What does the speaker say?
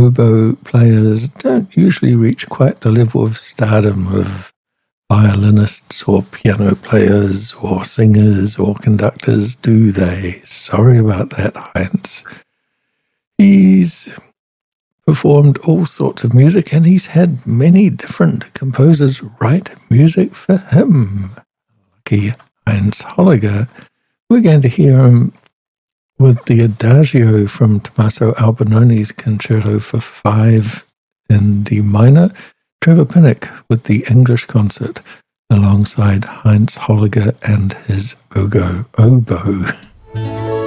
oboe players don't usually reach quite the level of stardom of violinists or piano players or singers or conductors, do they? Sorry about that, Heinz. He's performed all sorts of music, and he's had many different composers write music for him. Lucky Heinz Holliger. We're going to hear him with the Adagio from Tommaso Albinoni's Concerto for 5 in D minor, Trevor Pinnock with the English Concert alongside Heinz Holliger and his oboe.